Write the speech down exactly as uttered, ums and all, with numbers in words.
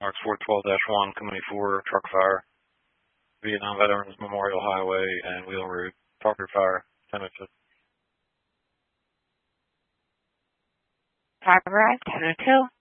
Arc four twelve dash one, Company four, truck fire, Vietnam Veterans Memorial Highway and Wheel Route, Parker Fire, ten oh two. Fire arrived, ten oh two.